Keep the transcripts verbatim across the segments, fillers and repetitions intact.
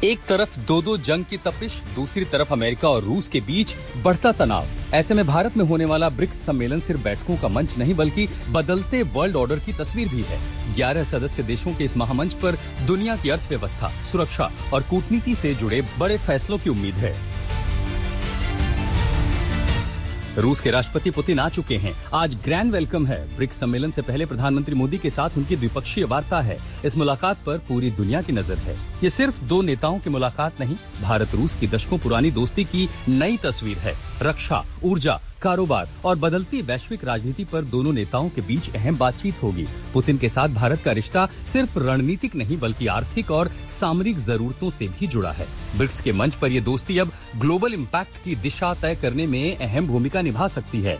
एक तरफ दो दो जंग की तपिश, दूसरी तरफ अमेरिका और रूस के बीच बढ़ता तनाव। ऐसे में भारत में होने वाला ब्रिक्स सम्मेलन सिर्फ बैठकों का मंच नहीं बल्कि बदलते वर्ल्ड ऑर्डर की तस्वीर भी है। ग्यारह सदस्य देशों के इस महामंच पर दुनिया की अर्थव्यवस्था, सुरक्षा और कूटनीति से जुड़े बड़े फैसलों की उम्मीद है। रूस के राष्ट्रपति पुतिन आ चुके हैं। आज ग्रैंड वेलकम है। ब्रिक्स सम्मेलन से पहले प्रधानमंत्री मोदी के साथ उनकी द्विपक्षीय वार्ता है। इस मुलाकात पर पूरी दुनिया की नजर है। ये सिर्फ दो नेताओं की मुलाकात नहीं, भारत रूस की दशकों पुरानी दोस्ती की नई तस्वीर है। रक्षा, ऊर्जा, कारोबार और बदलती वैश्विक राजनीति पर दोनों नेताओं के बीच अहम बातचीत होगी। पुतिन के साथ भारत का रिश्ता सिर्फ रणनीतिक नहीं बल्कि आर्थिक और सामरिक जरूरतों से भी जुड़ा है। ब्रिक्स के मंच पर यह दोस्ती अब ग्लोबल इम्पैक्ट की दिशा तय करने में अहम भूमिका निभा सकती है।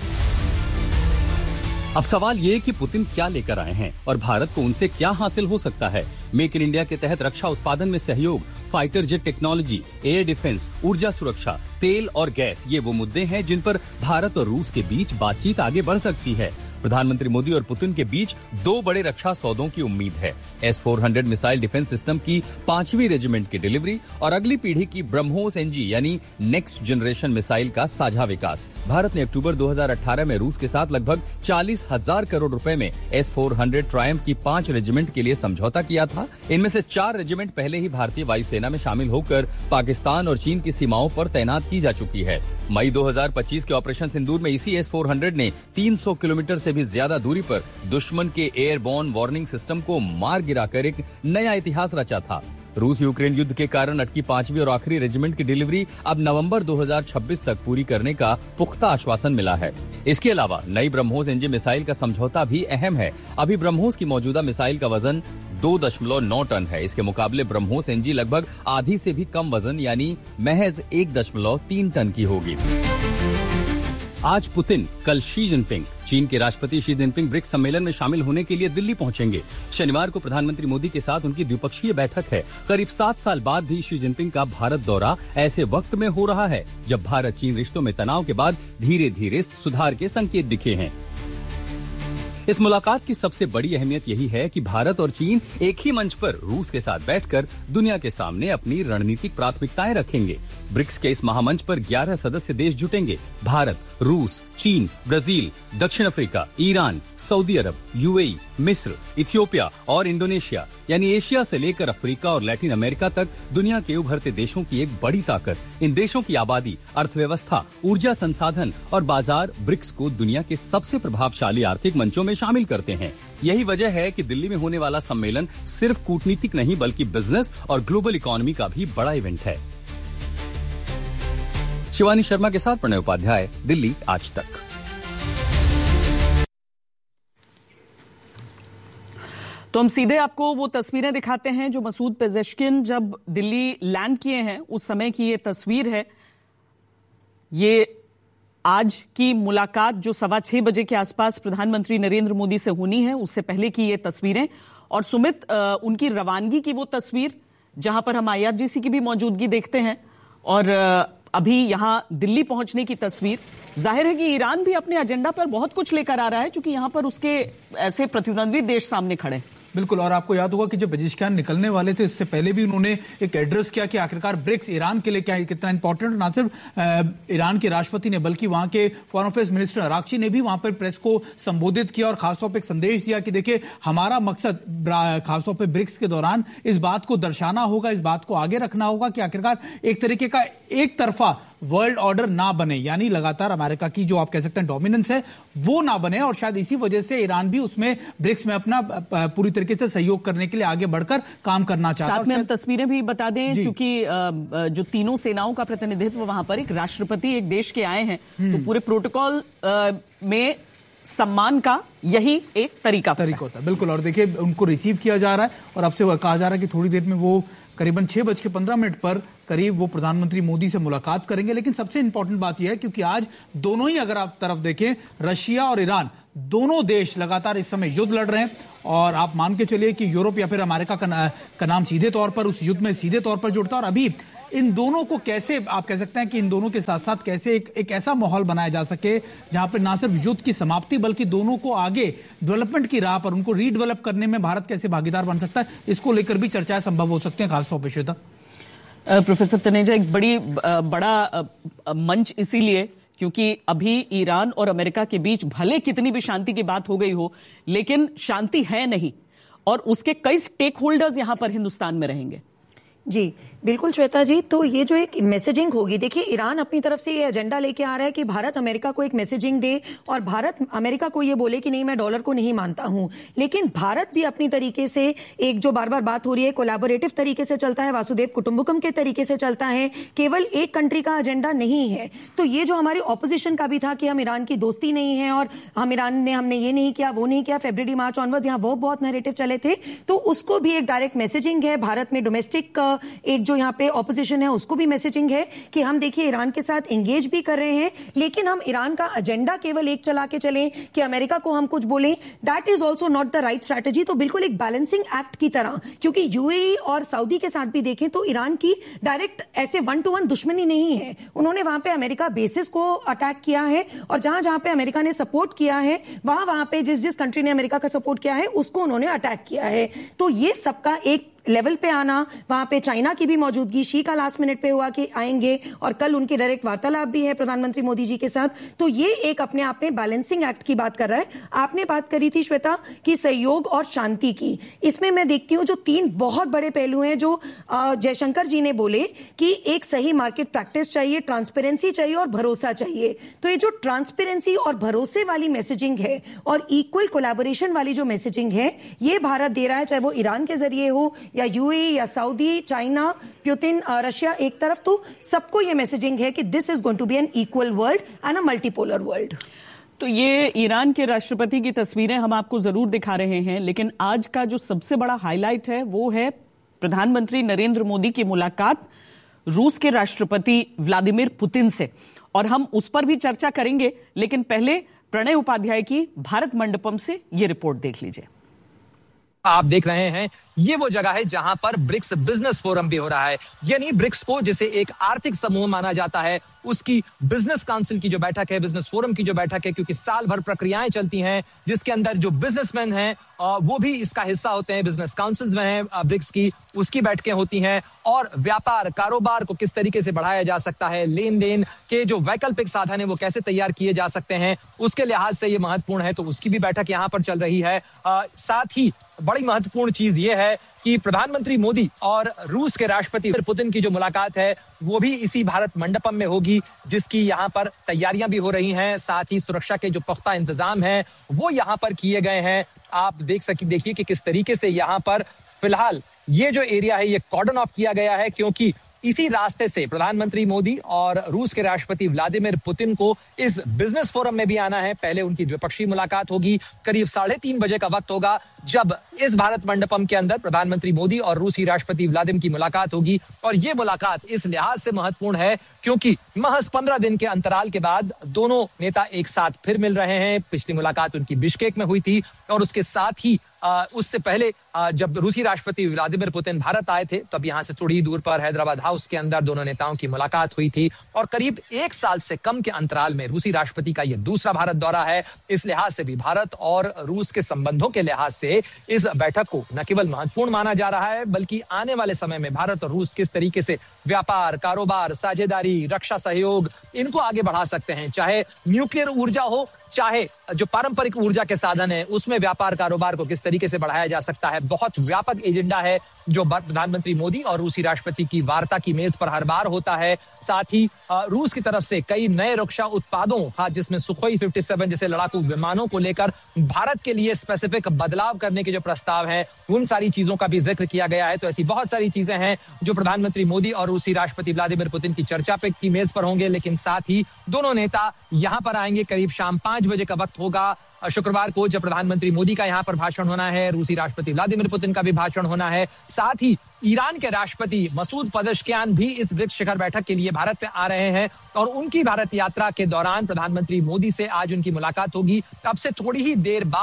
अब सवाल ये कि पुतिन क्या लेकर आए हैं और भारत को उनसे क्या हासिल हो सकता है। मेक इन इंडिया के तहत रक्षा उत्पादन में सहयोग, fighter jet technology, air defence, ऊर्जा सुरक्षा, तेल और गैस, ये वो मुद्दे हैं जिन पर भारत और रूस के बीच बातचीत आगे बढ़ सकती है। प्रधानमंत्री मोदी और पुतिन के बीच दो बड़े रक्षा सौदों की उम्मीद है। S four hundred missile defence system की पांचवी रेजिमेंट की डिलीवरी और अगली पीढ़ी की ब्रह्मोस एनजी यानी नेक्स्ट जनरेशन मिसाइल का साझा विकास। भारत ने अक्टूबर दो हज़ार अठारह में रूस के साथ लगभग चालीस हजार करोड़ रुपए में एस फोर हंड्रेड ट्रायम्फ की पांच रेजिमेंट के लिए समझौता किया था। इनमें से चार रेजिमेंट पहले ही भारतीय वायुसेना में शामिल होकर पाकिस्तान और चीन की सीमाओं पर तैनात की जा चुकी है। मई दो हज़ार पच्चीस के ऑपरेशन सिंदूर में इसी एस फोर हंड्रेड ने तीन सौ किलोमीटर से भी ज्यादा दूरी पर दुश्मन के एयरबॉर्न वार्निंग सिस्टम को मार गिराकर एक नया इतिहास रचा था। रूस यूक्रेन युद्ध के कारण अटकी पांचवी और आखिरी रेजिमेंट की डिलीवरी अब नवंबर दो हज़ार छब्बीस तक पूरी करने का पुख्ता आश्वासन मिला है। इसके अलावा नई ब्रह्मोस एनजी मिसाइल का समझौता भी अहम है। अभी ब्रह्मोस की मौजूदा मिसाइल का वजन दो दशमलव नौ टन है। इसके मुकाबले ब्रह्मोस एनजी लगभग आधी से भी कम वजन यानी महज एक दशमलव तीन टन की होगी। आज पुतिन, कल शी जिनपिंग। चीन के राष्ट्रपति शी जिनपिंग ब्रिक्स सम्मेलन में शामिल होने के लिए दिल्ली पहुंचेंगे। शनिवार को प्रधानमंत्री मोदी के साथ उनकी द्विपक्षीय बैठक है। करीब सात साल बाद भी शी जिनपिंग का भारत दौरा ऐसे वक्त में हो रहा है जब भारत चीन रिश्तों में तनाव के बाद धीरे धीरे सुधार के संकेत दिखे हैं। इस मुलाकात की सबसे बड़ी अहमियत यही है कि भारत और चीन एक ही मंच पर रूस के साथ बैठकर दुनिया के सामने अपनी रणनीतिक प्राथमिकताएं रखेंगे। ब्रिक्स के इस महामंच पर ग्यारह सदस्य देश जुटेंगे। भारत, रूस, चीन, ब्राजील, दक्षिण अफ्रीका, ईरान, सऊदी अरब, यूएई, मिस्र, इथियोपिया और इंडोनेशिया यानी एशिया से लेकर अफ्रीका और लैटिन अमेरिका तक दुनिया के उभरते देशों की एक बड़ी ताकत। इन देशों की आबादी, अर्थव्यवस्था, ऊर्जा संसाधन और बाजार ब्रिक्स को दुनिया के सबसे प्रभावशाली आर्थिक मंचों में शामिल करते हैं। यही वजह है कि दिल्ली में होने वाला सम्मेलन सिर्फ कूटनीतिक नहीं बल्कि बिजनेस और ग्लोबल इकोनॉमी का भी बड़ा इवेंट है। शिवानी शर्मा के साथ प्रणय उपाध्याय, दिल्ली आज तक। तो हम सीधे आपको वो तस्वीरें दिखाते हैं जो मसूद पेजेश्किन जब दिल्ली लैंड किए हैं उस समय की ये तस्वीर है। ये आज की मुलाकात जो सवा छह बजे के आसपास प्रधानमंत्री नरेंद्र मोदी से होनी है उससे पहले की ये तस्वीरें। और सुमित, उनकी रवानगी की वो तस्वीर जहां पर हम आईआरजीसी की भी मौजूदगी देखते हैं और अभी यहां दिल्ली पहुंचने की तस्वीर। जाहिर है कि ईरान भी अपने एजेंडा पर बहुत कुछ लेकर आ रहा है क्योंकि यहां पर उसके ऐसे प्रतिद्वंदी देश सामने खड़े। बिल्कुल, और आपको याद होगा कि जब पेजेश्किन निकलने वाले थे इससे पहले भी उन्होंने एक एड्रेस किया कि आखिरकार ब्रिक्स ईरान के लिए क्या कितना इंपॉर्टेंट। ना सिर्फ ईरान के राष्ट्रपति ने बल्कि वहां के फॉरेन अफेयर्स मिनिस्टर अराक्ची ने भी वहां पर प्रेस को संबोधित किया और खासतौर पर एक संदेश दिया कि देखिए हमारा मकसद खासतौर पर ब्रिक्स के दौरान इस बात को दर्शाना होगा, इस बात को आगे रखना होगा कि आखिरकार एक तरीके का एक तरफा वर्ल्ड ऑर्डर ना बने, यानी लगातार अमेरिका की जो आप कह सकते हैं डोमिनेंस है वो ना बने। और शायद इसी वजह से ईरान भी उसमें ब्रिक्स में अपना पूरी तरीके से सहयोग करने के लिए आगे बढ़कर काम करना चाहता है। साथ में हम तस्वीरें भी बता दें क्योंकि जो तीनों सेनाओं का प्रतिनिधित्व वहां पर एक राष्ट्रपति एक देश के आए हैं तो पूरे प्रोटोकॉल में सम्मान का यही एक तरीका तरीका होता है। बिल्कुल, और देखिए उनको रिसीव किया जा रहा है और अब से कहा जा रहा है कि थोड़ी देर में वो करीबन छह बज के पंद्रह मिनट पर करीब वो प्रधानमंत्री मोदी से मुलाकात करेंगे। लेकिन सबसे इंपॉर्टेंट बात यह है क्योंकि आज दोनों ही अगर आप तरफ देखें रशिया और ईरान दोनों देश लगातार इस समय युद्ध लड़ रहे हैं और आप मान के चलिए कि यूरोप या फिर अमेरिका का, ना, का नाम सीधे तौर पर उस युद्ध में सीधे तौर पर जुड़ता है। और अभी इन दोनों को कैसे आप कह सकते हैं कि इन दोनों के साथ साथ कैसे एक, एक ऐसा माहौल बनाया जा सके जहां पर ना सिर्फ युद्ध की समाप्ति बल्कि दोनों को आगे डेवलपमेंट की राह पर उनको रीडेवलप करने में भारत कैसे भागीदार बन सकता है, इसको लेकर भी चर्चाएं संभव हो सकती हैं खासतौर पर। श्वेता, प्रोफेसर तनेजा, एक बड़ी बड़ा मंच इसीलिए क्योंकि अभी ईरान और अमेरिका के बीच भले कितनी भी शांति की बात हो गई हो, लेकिन शांति है नहीं, और उसके कई स्टेक होल्डर्स यहां पर हिंदुस्तान में रहेंगे। जी बिल्कुल श्वेता जी, तो ये जो एक मैसेजिंग होगी, देखिए ईरान अपनी तरफ से ये एजेंडा लेके आ रहा है कि भारत अमेरिका को एक मैसेजिंग दे और भारत अमेरिका को ये बोले कि नहीं मैं डॉलर को नहीं मानता हूं, लेकिन भारत भी अपनी तरीके से एक जो बार बार बात हो रही है कोलैबोरेटिव तरीके से चलता है, वासुदेव कुटुंबकम के तरीके से चलता है, केवल एक कंट्री का एजेंडा नहीं है। तो ये जो हमारी ऑपोजिशन का भी था कि हम ईरान की दोस्ती नहीं है और हम ईरान ने हमने ये नहीं किया वो नहीं किया, फेब्रुअरी मार्च ऑनवर्ड्स यहाँ वो बहुत नैरेटिव चले थे, तो उसको भी एक डायरेक्ट मैसेजिंग है। भारत में डोमेस्टिक एक जो यहाँ पे ऑपोजिशन है उसको भी मैसेजिंग है कि हम देखिए ईरान के साथ एंगेज भी कर रहे हैं, लेकिन हम ईरान का एजेंडा केवल एक चला के चलें कि अमेरिका को हम कुछ बोलें, that is also not the right strategy. तो बिल्कुल एक बैलेंसिंग एक्ट की तरह, क्योंकि यूएई और सऊदी के साथ भी देखें तो ईरान की डायरेक्ट ऐसे वन टू वन दुश्मनी नहीं है, उन्होंने वहां पे अमेरिका बेसिस को अटैक किया है और जहां जहां पे अमेरिका ने सपोर्ट किया है वहां वहां पे जिस जिस कंट्री ने अमेरिका का सपोर्ट किया है उसको उन्होंने अटैक किया है। तो ये सबका एक लेवल पे आना, वहां पे चाइना की भी मौजूदगी, शी का लास्ट मिनट पे हुआ कि आएंगे और कल उनकी डायरेक्ट वार्तालाप भी है प्रधानमंत्री मोदी जी के साथ, तो ये एक अपने आप में बैलेंसिंग एक्ट की बात कर रहा है। आपने बात करी थी श्वेता कि सहयोग और शांति की, इसमें मैं देखती हूं जो तीन बहुत बड़े पहलू हैं जो जयशंकर जी ने बोले कि एक सही मार्केट प्रैक्टिस चाहिए, ट्रांसपेरेंसी चाहिए और भरोसा चाहिए। तो ये जो ट्रांसपेरेंसी और भरोसे वाली मैसेजिंग है और इक्वल कोलैबोरेशन वाली जो मैसेजिंग है, ये भारत दे रहा है, चाहे वो ईरान के जरिए हो या यूएई या सऊदी, चाइना, पुतिन, रशिया एक तरफ, तो सबको ये मैसेजिंग है कि this is going to be N equal world and a multipolar world. तो ये ईरान के राष्ट्रपति की तस्वीरें हम आपको जरूर दिखा रहे हैं, लेकिन आज का जो सबसे बड़ा हाईलाइट है वो है प्रधानमंत्री नरेंद्र मोदी की मुलाकात रूस के राष्ट्रपति व्लादिमीर पुतिन से, और हम उस पर भी चर्चा करेंगे, लेकिन पहले प्रणय उपाध्याय की भारत मंडपम से ये रिपोर्ट देख लीजिए। आप देख रहे हैं ये वो जगह है जहां पर ब्रिक्स बिजनेस फोरम भी हो रहा है, यानी ब्रिक्स को जिसे एक आर्थिक समूह माना जाता है उसकी बिजनेस काउंसिल की जो बैठक है, बिजनेस फोरम की जो बैठक है, क्योंकि साल भर प्रक्रियाएं चलती हैं जिसके अंदर जो बिजनेसमैन हैं वो भी इसका हिस्सा होते हैं, बिजनेस काउंसिल्स में हैं ब्रिक्स की, उसकी बैठकें होती हैं और व्यापार कारोबार को किस तरीके से बढ़ाया जा सकता है, लेन देन के जो वैकल्पिक साधन है वो कैसे तैयार किए जा सकते हैं, उसके लिहाज से ये महत्वपूर्ण है, तो उसकी भी बैठक यहाँ पर चल रही है। आ, साथ ही बड़ी महत्वपूर्ण चीज ये है कि प्रधानमंत्री मोदी और रूस के राष्ट्रपति पुतिन की जो मुलाकात है वो भी इसी भारत मंडपम में होगी, जिसकी यहाँ पर तैयारियां भी हो रही हैं, साथ ही सुरक्षा के जो पुख्ता इंतजाम हैं वो यहाँ पर किए गए हैं। आप देख सके देखिए कि किस तरीके से यहाँ पर फिलहाल ये जो एरिया है ये कॉर्डन ऑफ किया गया है, क्योंकि इसी रास्ते से प्रधानमंत्री मोदी और रूस के राष्ट्रपति व्लादिमीर पुतिन को इस बिजनेस फोरम में भी आना है। पहले उनकी द्विपक्षीय मुलाकात होगी, करीब साढ़े तीन बजे का वक्त होगा जब इस भारत मंडपम के अंदर प्रधानमंत्री मोदी और रूसी राष्ट्रपति व्लादिमीर की मुलाकात होगी। और ये मुलाकात इस लिहाज से महत्वपूर्ण है क्योंकि महज पंद्रह दिन के अंतराल के बाद दोनों नेता एक साथ फिर मिल रहे हैं। पिछली मुलाकात उनकी बिश्केक में हुई थी और उसके साथ ही आ, उससे पहले आ, जब रूसी राष्ट्रपति व्लादिमीर पुतिन भारत आए थे तब यहां से थोड़ी दूर पर हैदराबाद हाउस के अंदर दोनों नेताओं की मुलाकात हुई थी और करीब एक साल से कम के अंतराल में रूसी राष्ट्रपति का यह दूसरा भारत दौरा है। इस लिहाज से भी भारत और रूस के संबंधों के लिहाज से इस बैठक को न केवल महत्वपूर्ण माना जा रहा है बल्कि आने वाले समय में भारत और रूस किस तरीके से व्यापार, कारोबार, साझेदारी, रक्षा सहयोग इनको आगे बढ़ा सकते हैं, चाहे न्यूक्लियर ऊर्जा हो, चाहे जो पारंपरिक ऊर्जा के साधन है उसमें व्यापार कारोबार को किस तरीके से बढ़ाया जा सकता है। बहुत व्यापक एजेंडा है जो प्रधानमंत्री मोदी और रूसी राष्ट्रपति की वार्ता की मेज पर हर बार होता है। साथ ही रूस की तरफ से कई नए रक्षा उत्पादों, हाँ, जिसमें सुखोई सत्तावन जैसे लड़ाकू विमानों को लेकर भारत के लिए स्पेसिफिक बदलाव करने के जो प्रस्ताव है उन सारी चीजों का भी जिक्र किया गया है। तो ऐसी बहुत सारी चीजें हैं जो प्रधानमंत्री मोदी और रूसी राष्ट्रपति व्लादिमीर पुतिन की चर्चा पे की मेज पर होंगे। लेकिन साथ ही दोनों नेता यहां पर आएंगे, करीब शाम पांच बजे का वक्त होगा शुक्रवार को जब प्रधानमंत्री मोदी का यहां पर भाषण होना है, रूसी राष्ट्रपति व्लादिमीर पुतिन का भी भाषण होना है। साथ ही ईरान के राष्ट्रपति मसूद पज़ेश्कियान भी इस ब्रिक्स शिखर बैठक के लिए भारत में आ रहे हैं और उनकी भारत यात्रा के दौरान प्रधानमंत्री मोदी से आज उनकी मुलाकात होगी। अब से थोड़ी ही देर बाद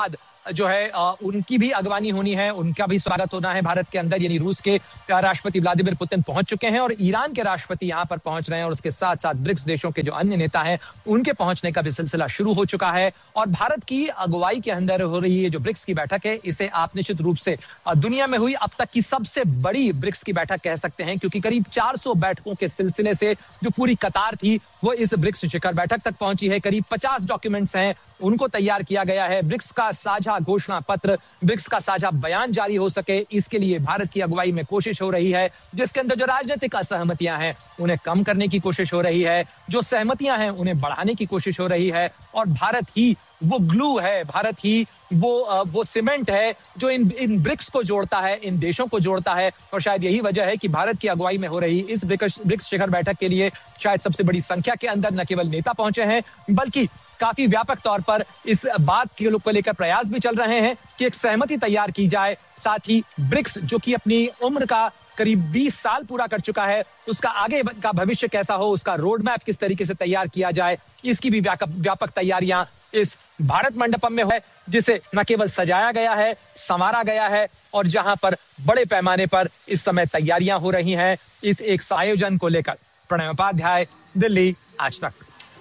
जो है उनकी भी अगवानी होनी है, उनका भी स्वागत होना है भारत के अंदर। यानी रूस के राष्ट्रपति व्लादिमीर पुतिन पहुंच चुके हैं और ईरान के राष्ट्रपति यहां पर पहुंच रहे हैं और उसके साथ साथ ब्रिक्स देशों के जो अन्य नेता हैं उनके पहुंचने का भी सिलसिला शुरू हो चुका है। और भारत की अगुवाई के अंदर हो रही है जो ब्रिक्स की बैठक है, इसे आप निश्चित रूप से दुनिया में हुई अब तक की सबसे बड़ी ब्रिक्स की बैठक कह सकते हैं, क्योंकि करीब चार सौ बैठकों के सिलसिले से जो पूरी कतार थी वो इस ब्रिक्स शिखर बैठक तक पहुंची है। करीब पचास डॉक्यूमेंट्स हैं, उनको तैयार किया गया है। ब्रिक्स का साझा घोषणा पत्र, ब्रिक्स का साझा बयान जारी हो सके, इसके लिए भारत की अगुवाई में कोशिश हो रही है, जिसके अंदर जो राजनीतिक असहमतियां हैं उन्हें कम करने की कोशिश हो रही है, जो सहमतियां हैं उन्हें बढ़ाने की कोशिश हो रही है। और भारत ही वो ग्लू है, भारत ही वो वो सीमेंट है जो इन इन ब्रिक्स को जोड़ता है, इन देशों को जोड़ता है। और शायद यही वजह है कि भारत की अगुवाई में हो रही इस ब्रिक्स शिखर बैठक के लिए शायद सबसे बड़ी संख्या के अंदर न केवल नेता पहुंचे हैं, बल्कि काफी व्यापक तौर पर इस बात को लेकर प्रयास भी चल रहे हैं कि एक सहमति तैयार की जाए। साथ ही ब्रिक्स जो कि अपनी उम्र का करीब बीस साल पूरा कर चुका है, उसका आगे का भविष्य कैसा हो, उसका रोड मैप किस तरीके से तैयार किया जाए, इसकी भी व्यापक तैयारियां इस भारत मंडपम में है, जिसे न केवल सजाया गया है, संवारा गया है और जहां पर बड़े पैमाने पर इस समय तैयारियां हो रही हैं इस एक आयोजन को लेकर। प्रणय उपाध्याय, दिल्ली, आज तक।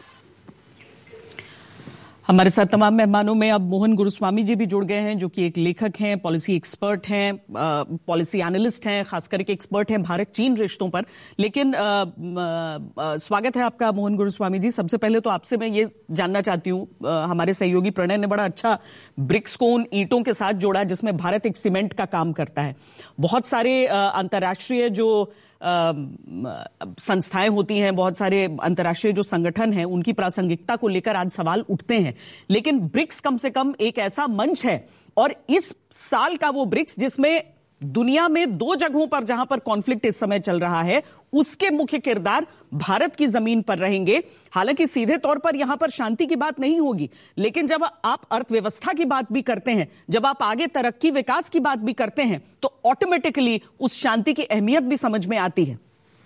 हमारे साथ तमाम मेहमानों में अब मोहन गुरुस्वामी जी भी जुड़ गए हैं, जो कि एक लेखक हैं, पॉलिसी एक्सपर्ट हैं, पॉलिसी एनालिस्ट हैं, खास करके एक्सपर्ट हैं भारत चीन रिश्तों पर। लेकिन आ, आ, स्वागत है आपका मोहन गुरुस्वामी जी। सबसे पहले तो आपसे मैं ये जानना चाहती हूँ, हमारे सहयोगी प्रणय ने बड़ा अच्छा ब्रिक्स को उन ईंटों के साथ जोड़ा जिसमें भारत एक सीमेंट का काम करता है। बहुत सारे अंतर्राष्ट्रीय जो संस्थाएं होती हैं, बहुत सारे अंतर्राष्ट्रीय जो संगठन हैं, उनकी प्रासंगिकता को लेकर आज सवाल उठते हैं, लेकिन ब्रिक्स कम से कम एक ऐसा मंच है और इस साल का वो ब्रिक्स जिसमें दुनिया में दो जगहों पर जहां पर कॉन्फ्लिक्ट इस समय चल रहा है, उसके मुख्य किरदार भारत की जमीन पर रहेंगे। हालांकि सीधे तौर पर यहां पर शांति की बात नहीं होगी, लेकिन जब आप अर्थव्यवस्था की बात भी करते हैं, जब आप आगे तरक्की विकास की बात भी करते हैं, तो ऑटोमेटिकली उस शांति की अहमियत भी समझ में आती है।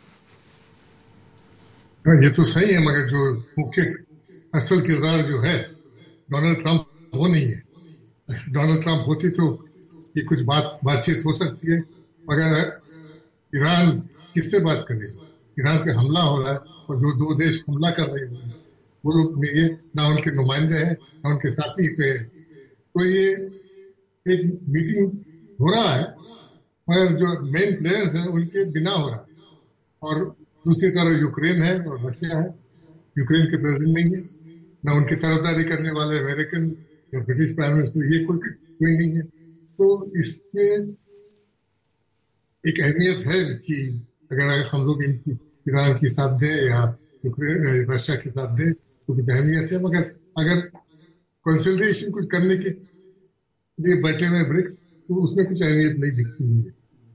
ये तो सही है, मगर जो मुख्य असल किरदार जो है डोनाल्ड ट्रंप, वो नहीं है। डोनाल्ड ट्रंप होती तो ये कुछ बात बातचीत हो सकती है, मगर ईरान किससे बात करेगा? ईरान पे हमला हो रहा है और जो दो देश हमला कर रहे हैं वो लोग ये ना उनके नुमाइंदे हैं ना उनके साथी पे। तो ये एक मीटिंग हो रहा है मगर जो मेन प्लेयर्स हैं उनके बिना हो रहा है। और दूसरी तरफ यूक्रेन है और रशिया है। यूक्रेन के प्रेसिडेंट नहीं है, ना उनकी तरफदारी करने वाले अमेरिकन या ब्रिटिश प्राइम मिनिस्टर, ये कोई कोई नहीं है। तो इसमें एक अहमियत है कि अगर हम लोग इनकी ईरान की साथ दें या रशिया के साथ दें तो कुछ अहमियत है, मगर अगर कंसल्टेशन कुछ करने के लिए बैठे हुए ब्रिक्स तो उसमें कुछ अहमियत नहीं दिखती है।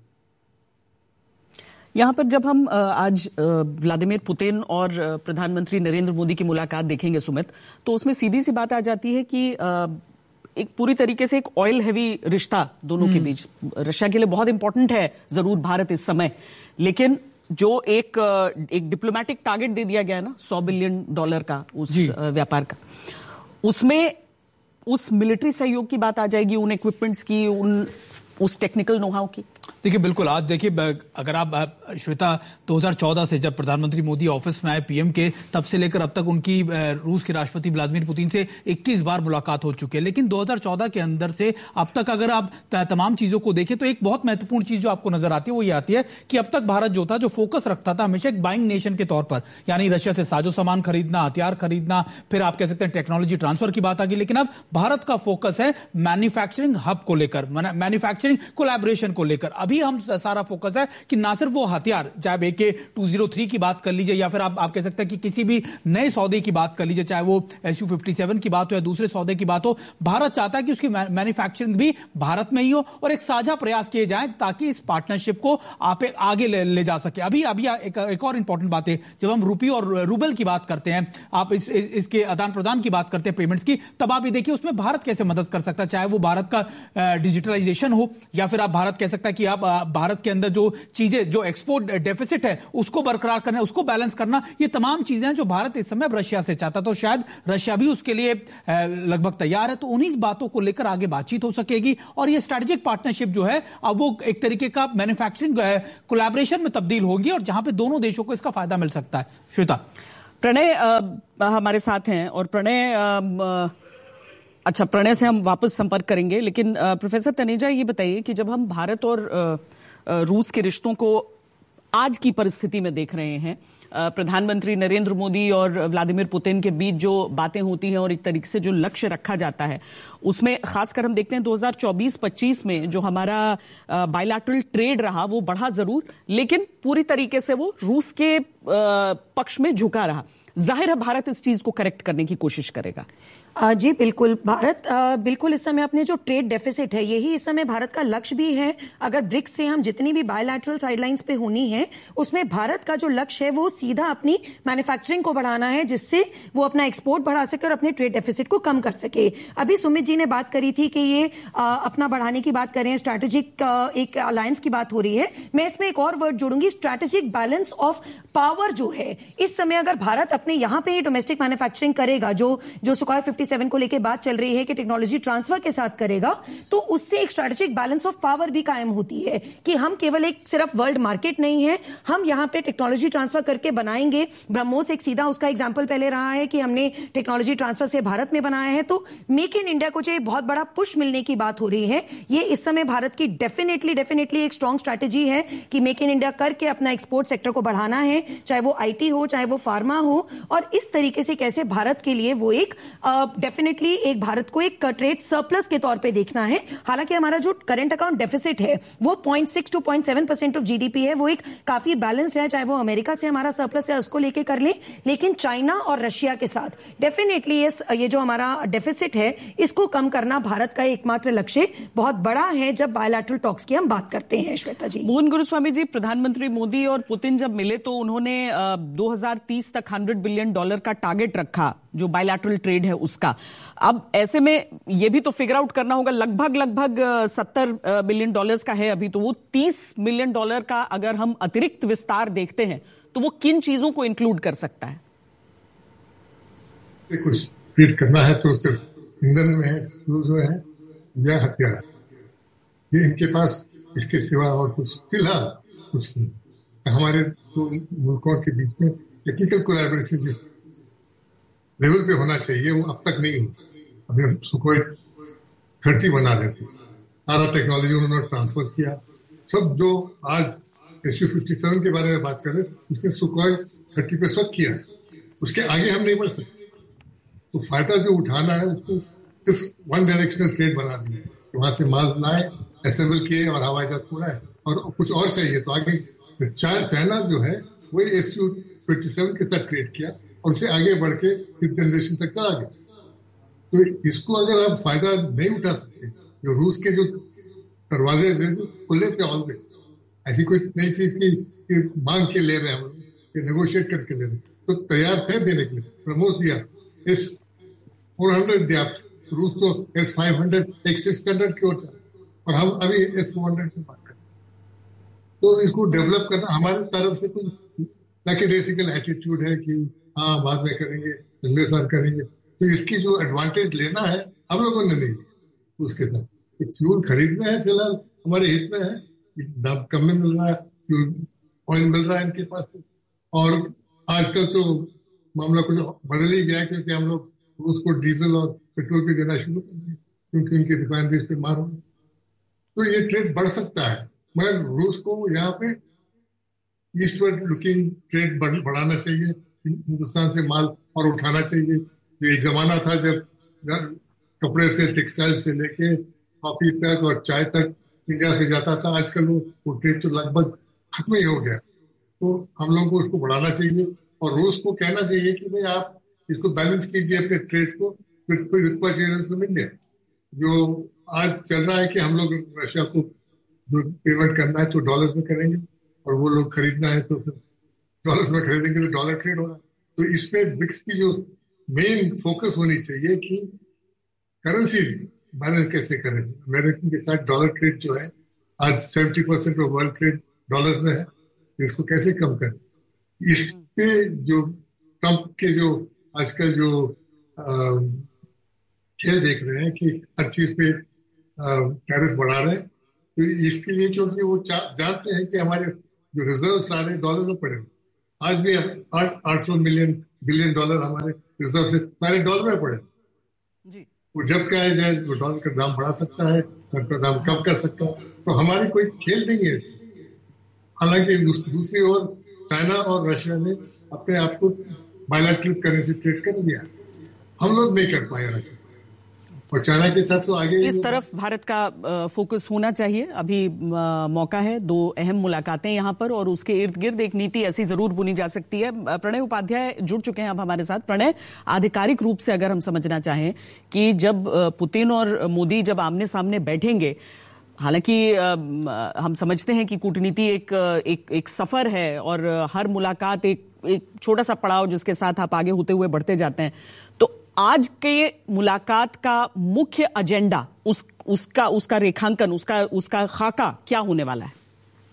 यहां पर जब हम आज व्लादिमीर पुतिन और प्रधानमंत्री नरेंद्र मोदी की मुलाकात देखेंगे सुमित, तो उसमें सीधी सी बात आ जाती है कि एक पूरी तरीके से एक ऑयल हैवी रिश्ता दोनों के बीच, रशिया के लिए बहुत इंपॉर्टेंट है जरूर भारत इस समय, लेकिन जो एक एक डिप्लोमेटिक टारगेट दे दिया गया है ना सौ बिलियन डॉलर का उस व्यापार का, उसमें उस मिलिट्री सहयोग की बात आ जाएगी, उन इक्विपमेंट्स की, उन उस टेक्निकल नोहाउ की। देखिए बिल्कुल, आज देखिए अगर आप श्वेता दो हज़ार चौदह से जब प्रधानमंत्री मोदी ऑफिस में आए पीएम के, तब से लेकर अब तक उनकी रूस के राष्ट्रपति व्लादिमीर पुतिन से इक्कीस बार मुलाकात हो चुकी है। लेकिन दो हज़ार चौदह के अंदर से अब तक अगर आप तमाम चीजों को देखें तो एक बहुत महत्वपूर्ण चीज जो आपको नजर आती है वो ये आती है कि अब तक भारत जो था, जो फोकस रखता था हमेशा एक बाइंग नेशन के तौर पर, यानी रशिया से साजो सामान खरीदना, हथियार खरीदना, फिर आप कह सकते हैं टेक्नोलॉजी ट्रांसफर की बात आ गई। लेकिन अब भारत का फोकस है मैन्युफैक्चरिंग हब को लेकर, मैन्युफैक्चरिंग कोलैबोरेशन को लेकर। अभी हम सारा फोकस है कि ना सिर्फ वो हथियार, चाहे ए के टू ज़ीरो थ्री की बात कर लीजिए या फिर आप आप कह सकते हैं कि किसी भी नए सौदे की बात कर लीजिए, चाहे वो एस यू फिफ्टी सेवन की बात हो या दूसरे सौदे की बात हो, भारत चाहता है कि उसकी मैन्युफैक्चरिंग भी भारत में ही हो और एक साझा प्रयास किए जाए ताकि इस पार्टनरशिप को आप आगे ले, ले जा सके। अभी अभी एक, एक और इंपॉर्टेंट बात है, जब हम रुपये और रूबल की बात करते हैं, आप इस, इस, इसके आदान प्रदान की बात करते हैं पेमेंट्स की, तब आप ये देखिए उसमें भारत कैसे मदद कर सकता है, चाहे वो भारत का डिजिटलाइजेशन हो या फिर आप भारत कह सकता है कि आप भारत के अंदर जो चीजें, जो एक्सपोर्ट डेफिसिट है उसको बरकरार करना, उसको बैलेंस करना, ये तमाम चीजें हैं जो भारत इस समय रशिया से चाहता, तो शायद रशिया भी उसके लिए लगभग तैयार है। तो उन्हीं बातों को लेकर आगे बातचीत हो सकेगी और ये स्ट्रेटेजिक पार्टनरशिप जो है अब वो एक तरीके का मैन्युफैक्चरिंग कोलैबोरेशन में तब्दील होगी और जहां पे दोनों देशों को इसका फायदा मिल सकता है। श्वेता, प्रणय हमारे साथ हैं और प्रणय, अच्छा प्रणय से हम वापस संपर्क करेंगे, लेकिन प्रोफेसर तनेजा ये बताइए कि जब हम भारत और रूस के रिश्तों को आज की परिस्थिति में देख रहे हैं, प्रधानमंत्री नरेंद्र मोदी और व्लादिमीर पुतिन के बीच जो बातें होती हैं और एक तरीके से जो लक्ष्य रखा जाता है, उसमें खासकर हम देखते हैं दो हज़ार चौबीस पच्चीस में जो हमारा बायलैटरल ट्रेड रहा वो बढ़ा जरूर, लेकिन पूरी तरीके से वो रूस के पक्ष में झुका रहा। जाहिर है भारत इस चीज को करेक्ट करने की कोशिश करेगा। जी बिल्कुल, भारत बिल्कुल इस समय अपने जो ट्रेड डेफिसिट है, यही इस समय भारत का लक्ष्य भी है। अगर ब्रिक्स से हम जितनी भी बायलैटरल साइडलाइंस पे होनी है, उसमें भारत का जो लक्ष्य है वो सीधा अपनी मैन्युफैक्चरिंग को बढ़ाना है, जिससे वो अपना एक्सपोर्ट बढ़ा सके और अपने ट्रेड डेफिसिट को कम कर सके। अभी सुमित जी ने बात करी थी कि ये आ, अपना बढ़ाने की बात करें, स्ट्रैटेजिक एक अलायंस की बात हो रही है। मैं इसमें एक और word जोड़ूंगी, strategic balance of power जो है। इस समय अगर भारत अपने यहां पर ही डोमेस्टिक मैन्युफैक्चरिंग करेगा, जो जो सुखोई सत्तावन को लेकर बात चल रही है कि टेक्नोलॉजी ट्रांसफर के साथ करेगा, तो उससे एक स्ट्रैटेजिक बैलेंस ऑफ पावर भी कायम होती है कि हम केवल एक सिर्फ वर्ल्ड मार्केट नहीं है, हम यहां पे टेक्नोलॉजी ट्रांसफर करके बनाएंगे। ब्रह्मोस एक सीधा उसका एग्जांपल पहले रहा है कि हमने टेक्नोलॉजी ट्रांसफर से भारत में बनाया है। तो मेक इन इंडिया को जो बहुत बड़ा पुश मिलने की बात हो रही है, ये इस समय भारत की डेफिनेटली डेफिनेटली एक स्ट्रॉन्ग स्ट्रैटेजी है कि मेक इन इंडिया करके अपना एक्सपोर्ट सेक्टर को बढ़ाना है, चाहे वो आईटी हो, चाहे वो फार्मा हो, और इस तरीके से कैसे भारत के लिए वो एक डेफिनेटली एक भारत को एक ट्रेड सरप्लस के तौर पे देखना है। हालांकि हमारा जो करंट अकाउंट डेफिसिट है वो point six two point seven percent of GDP है, वो एक काफी बैलेंस्ड है, चाहे वो अमेरिका से हमारा सरप्लस है उसको लेके कर ले, लेकिन चाइना और रशिया के साथ डेफिनेटली ये जो हमारा डेफिसिट है इसको कम करना भारत का एकमात्र लक्ष्य बहुत बड़ा है जब बायलैटरल टॉक्स की हम बात करते हैं। श्वेता जी, मोहन गुरुस्वामी जी, प्रधानमंत्री मोदी और पुतिन जब मिले तो उन्होंने दो हज़ार तीस तक सौ बिलियन डॉलर का टारगेट रखा जो बायलैटरल ट्रेड है उसका। अब ऐसे में ये भी तो फिगर आउट करना होगा, लगभग लगभग सत्तर बिलियन डॉलर्स का है अभी, तो वो तीस मिलियन डॉलर का अगर हम अतिरिक्त विस्तार देखते हैं तो वो किन चीजों को इंक्लूड कर सकता है? कुछ ट्रीट करना है तो सिर्फ ईंधन में है, फ्यूल में है या हथियार, ये इनके पास, इसके सिवा और कुछ फिलहाल कुछ नहीं। हमारे दो मुल्कों के बीच में टेक्निकल कोलैबोरेशन जिस लेवल पे होना चाहिए वो अब तक नहीं हुआ। अभी हम सुखोई थर्टी बना लेते, सारा टेक्नोलॉजी उन्होंने ट्रांसफर किया। सब जो आज एस यू फिफ्टी सेवन के बारे में बात कर रहे उसने सुखोई थर्टी पे सब किया, उसके आगे हम नहीं बढ़ सकते। तो फायदा जो उठाना है उसको सिर्फ वन डायरेक्शनल ट्रेड बना दिया, वहां से माल लाए, असेंबल किए और हवाई जहाज पूरा है, और कुछ और चाहिए तो आगे चाइना जो है वही एस यू ट्वेंटी सेवन के साथ ट्रेड किया और उसे आगे बढ़ के फिफ्थ जनरेशन तक चला गया। तो इसको अगर आप फायदा नहीं उठा सकते, जो रूस के जो दरवाजे खुले थे ऑलरेडी, ऐसी कोई नई चीज की, की मांग के ले रहे हैं हम, नेगोशिएट करके ले रहे हैं, तो तैयार थे देने के लिए। ब्रह्मोस दिया, एस फोर हंड्रेड दिया, रूस तो S five hundred x six hundred की ओर था, और हम अभी एस फोर हंड्रेड की बात करें। तो इसको डेवलप करना हमारी तरफ से कोई लैकेडेसिकल एटीट्यूड है कि हाँ बाद में करेंगे, अगले साल करेंगे, तो इसकी जो एडवांटेज लेना है हम लोगों ने नहीं, उसके साथ फ्यूल खरीदना है, फिलहाल हमारे हित में है, दाम कम में मिल रहा है, फ्यूल ऑयल मिल रहा है इनके पास, और आजकल तो मामला कुछ बदल ही गया क्योंकि हम लोग उसको डीजल और पेट्रोल भी देना शुरू कर दिए क्योंकि उनकी रिफाइनरीज पे मार हो। तो ये ट्रेड बढ़ सकता है, मगर रूस को यहाँ पे ईस्टवर्ड लुकिंग ट्रेड बढ़ाना चाहिए, हिंदुस्तान से माल और उठाना चाहिए। ये जमाना था जब कपड़े से, टेक्सटाइल से लेके कॉफी तक और चाय तक इंडिया से जाता था, आजकल वो ट्रेड तो लगभग खत्म ही हो गया। तो हम लोग को उसको बढ़ाना चाहिए और रूस को कहना चाहिए कि भाई आप इसको बैलेंस कीजिए अपने ट्रेड को विद इंडिया। जो आज चल रहा है कि हम लोग रशिया को जो पेमेंट करना है तो डॉलर्स में करेंगे और वो लोग खरीदना है तो फिर डॉलर्स में खरीदेंगे, तो डॉलर ट्रेड होगा। तो इसमें ब्रिक्स की जो मेन फोकस होनी चाहिए कि करेंसी बैलेंस कैसे करें। अमेरिकन के साथ डॉलर ट्रेड जो है आज seventy percent of world trade dollars में है, इसको कैसे कम करें? इस पे जो ट्रंप के जो आजकल जो खेल देख रहे हैं कि हर चीज पे टैरिफ बढ़ा रहे हैं, तो इसके लिए क्योंकि वो जानते हैं कि हमारे जो रिजर्व सारे डॉलर में पड़े, आज भी आठ आठ सौ मिलियन बिलियन डॉलर हमारे रिजर्व से सारे डॉलर में पड़े जी। वो जब कहा जाए तो डॉलर का दाम बढ़ा सकता है, का दाम कम कर सकता है, तो हमारी कोई खेल नहीं है। हालांकि दूसरी ओर चाइना और रशिया ने अपने आप को बायलैटरल करेंसी ट्रेड कर दिया, हम लोग नहीं कर पाए और चाइना के साथ तो आगे इस तरफ भारत का फोकस होना चाहिए। अभी मौका है, दो अहम मुलाकातें यहां पर और उसके इर्द गिर्द एक नीति ऐसी जरूर बुनी जा सकती है। प्रणय उपाध्याय जुड़ चुके हैं अब हमारे साथ। प्रणय, आधिकारिक रूप से अगर हम समझना चाहें कि जब पुतिन और मोदी जब आमने सामने बैठेंगे, हालांकि हम समझते हैं कि कूटनीति एक एक एक सफर है और हर मुलाकात एक एक छोटा सा पड़ाव जिसके साथ आप आगे होते हुए बढ़ते जाते हैं, तो आज के मुलाकात का मुख्य एजेंडा, उस उसका उसका रेखांकन, उसका उसका खाका क्या होने वाला है?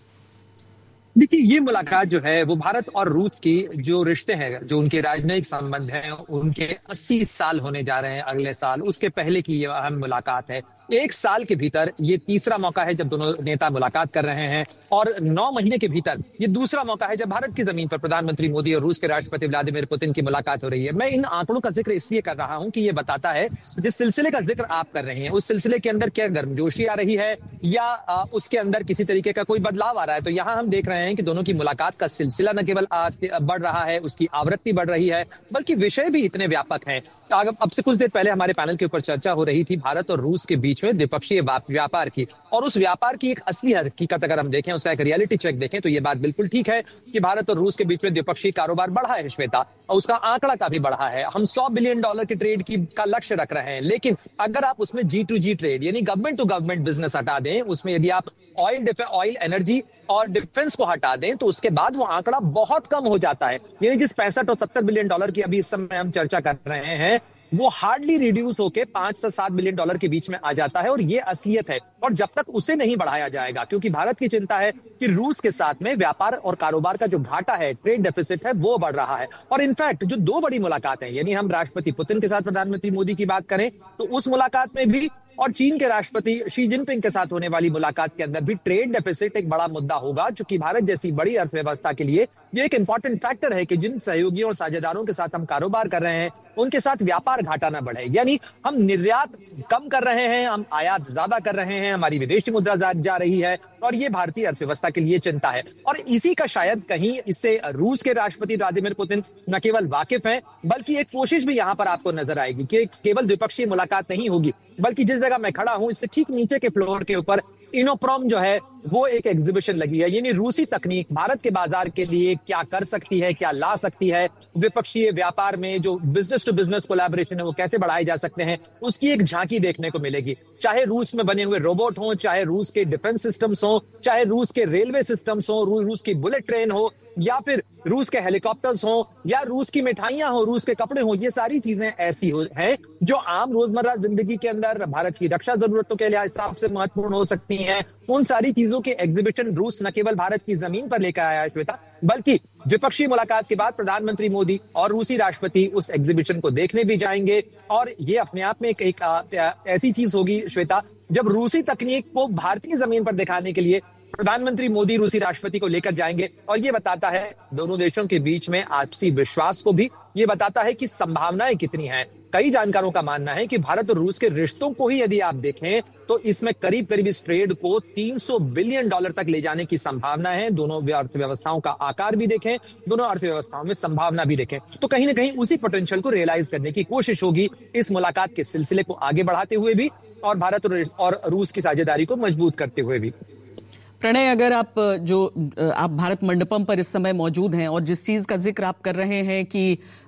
देखिए, ये मुलाकात जो है वो भारत और रूस की जो रिश्ते हैं, जो उनके राजनयिक संबंध हैं, उनके अस्सी साल होने जा रहे हैं अगले साल, उसके पहले की ये अहम मुलाकात है। एक साल के भीतर ये तीसरा मौका है जब दोनों नेता मुलाकात कर रहे हैं और नौ महीने के भीतर ये दूसरा मौका है जब भारत की जमीन पर प्रधानमंत्री मोदी और रूस के राष्ट्रपति व्लादिमीर पुतिन की मुलाकात हो रही है। मैं इन आंकड़ों का जिक्र इसलिए कर रहा हूं कि ये बताता है जिस सिलसिले का जिक्र आप कर रहे हैं उस सिलसिले के अंदर क्या गर्मजोशी आ रही है या आ, उसके अंदर किसी तरीके का कोई बदलाव आ रहा है। तो यहाँ हम देख रहे हैं कि दोनों की मुलाकात का सिलसिला न केवल बढ़ रहा है, उसकी आवृत्ति बढ़ रही है, बल्कि विषय भी इतने व्यापक हैं। अब से कुछ देर पहले हमारे पैनल के ऊपर चर्चा हो रही थी भारत और रूस के बीच में द्विपक्षीय व्यापार की, और उस व्यापार की एक असली हकीकत अगर हम देखें, उसका एक रियलिटी चेक देखें, तो ये बात बिल्कुल ठीक है कि भारत और रूस के बीच में द्विपक्षीय कारोबार बढ़ा है श्वेता, और उसका आंकड़ा काफी बढ़ा है। हम सौ बिलियन डॉलर के ट्रेड की का लक्ष्य रख रहे हैं, लेकिन अगर आप उसमें जी टू जी ट्रेड यानी गवर्नमेंट टू गवर्नमेंट बिजनेस हटा दें, उसमें यदि आप ऑयल ऑयल एनर्जी और डिफेंस को हटा दें, तो उसके बाद वो आंकड़ा बहुत कम हो जाता है। यानी जिस पैंसठ और सत्तर बिलियन डॉलर की अभी इस समय हम चर्चा कर रहे हैं, वो हार्डली रिड्यूस होके पांच से सात बिलियन डॉलर के बीच में आ जाता है, और ये असलियत है। और जब तक उसे नहीं बढ़ाया जाएगा, क्योंकि भारत की चिंता है कि रूस के साथ में व्यापार और कारोबार का जो घाटा है, ट्रेड डेफिसिट है, वो बढ़ रहा है। और इनफैक्ट जो दो बड़ी मुलाकातें हैं, यानी हम राष्ट्रपति पुतिन के साथ प्रधानमंत्री मोदी की बात करें तो उस मुलाकात में भी, और चीन के राष्ट्रपति शी जिनपिंग के साथ होने वाली मुलाकात के अंदर भी ट्रेड डेफिसिट एक बड़ा मुद्दा होगा, जो कि भारत जैसी बड़ी अर्थव्यवस्था के लिए ये एक इंपॉर्टेंट फैक्टर है कि जिन सहयोगियों और साझेदारों के साथ हम कारोबार कर रहे हैं उनके साथ व्यापार घाटा ना बढ़े। यानी हम निर्यात कम कर रहे हैं, हम आयात ज्यादा कर रहे हैं, हमारी विदेशी मुद्रा जा, जा रही है, और ये भारतीय अर्थव्यवस्था के लिए चिंता है। और इसी का शायद कहीं इससे रूस के राष्ट्रपति व्लादिमीर पुतिन न केवल वाकिफ हैं, बल्कि एक कोशिश भी यहां पर आपको नजर आएगी कि केवल द्विपक्षीय मुलाकात नहीं होगी, बल्कि जिस जगह मैं खड़ा हूं इससे ठीक नीचे के फ्लोर के ऊपर इनोप्रॉम जो है वो एक एग्जीबिशन लगी है। यानी रूसी तकनीक भारत के बाजार के लिए क्या कर सकती है, क्या ला सकती है, द्विपक्षीय व्यापार में जो बिजनेस टू बिजनेस कोलैबोरेशन है वो कैसे बढ़ाए जा सकते हैं, उसकी एक झांकी देखने को मिलेगी। चाहे रूस में बने हुए रोबोट हो, चाहे रूस के डिफेंस सिस्टम्स हो, चाहे रूस के रेलवे सिस्टम्स हो, रू, रूस की बुलेट ट्रेन हो, या फिर रूस के हेलीकॉप्टर्स हो, या रूस की मिठाइयां हो, रूस के कपड़े हो, ये सारी चीजें ऐसी हो हैं जो आम रोजमर्रा जिंदगी के अंदर भारत की रक्षा जरूरतों के हिसाब से महत्वपूर्ण हो सकती हैं। उन सारी चीजों के एग्जीबिशन रूस न केवल भारत की जमीन पर लेकर आया है श्वेता, बल्कि द्विपक्षीय मुलाकात के बाद प्रधानमंत्री मोदी और रूसी राष्ट्रपति उस एग्जीबिशन को देखने भी जाएंगे। और ये अपने आप में एक, एक आ, आ, ऐसी चीज होगी श्वेता, जब रूसी तकनीक को भारतीय जमीन पर दिखाने के लिए प्रधानमंत्री मोदी रूसी राष्ट्रपति को लेकर जाएंगे। और ये बताता है दोनों देशों के बीच में आपसी विश्वास को भी, ये बताता है कि संभावनाएं कितनी हैं। कई जानकारों का मानना है कि भारत और रूस के रिश्तों को ही यदि आप देखें तो इसमें करीब करीब इस ट्रेड को तीन सौ बिलियन डॉलर तक ले जाने की संभावना है। दोनों अर्थव्यवस्थाओं का आकार भी देखें, दोनों अर्थव्यवस्थाओं में संभावना भी देखें, तो कहीं ना कहीं उसी पोटेंशियल को रियलाइज करने की कोशिश होगी इस मुलाकात के सिलसिले को आगे बढ़ाते हुए भी, और भारत और रूस की साझेदारी को मजबूत करते हुए भी। प्रणय, अगर आप जो आप भारत मंडपम पर इस समय मौजूद हैं और जिस चीज का जिक्र आप कर रहे हैं कि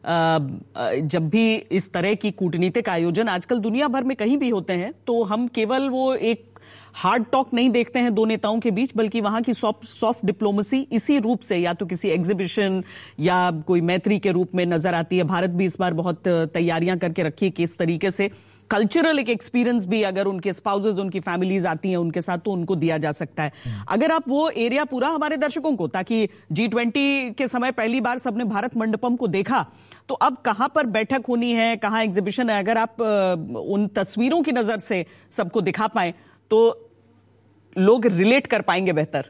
जब भी इस तरह की कूटनीतिक आयोजन आजकल दुनिया भर में कहीं भी होते हैं, तो हम केवल वो एक हार्ड टॉक नहीं देखते हैं दो नेताओं के बीच, बल्कि वहां की सॉफ्ट सॉफ्ट डिप्लोमेसी इसी रूप से या तो किसी एग्जीबिशन या कोई मैत्री के रूप में नजर आती है। भारत भी इस बार बहुत तैयारियां करके रखी है किस तरीके से कल्चरल एक एक्सपीरियंस भी अगर उनके स्पाउसेस, उनकी फैमिलीज आती हैं उनके साथ, तो उनको दिया जा सकता है। अगर आप वो एरिया पूरा हमारे दर्शकों को, ताकि जी ट्वेंटी के समय पहली बार सबने भारत मंडपम को देखा, तो अब कहां पर बैठक होनी है, कहां एग्जीबिशन है, अगर आप उन तस्वीरों की नजर से सबको दिखा पाए तो लोग रिलेट कर पाएंगे बेहतर।